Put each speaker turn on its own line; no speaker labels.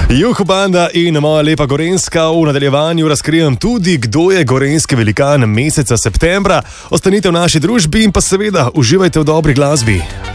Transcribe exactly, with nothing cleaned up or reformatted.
Juhu banda in moja lepa Gorenjska. V nadaljevanju razkrijem tudi, kdo je gorenjski velikan meseca septembra. Ostanite v naši družbi in pa seveda uživajte v dobri glasbi.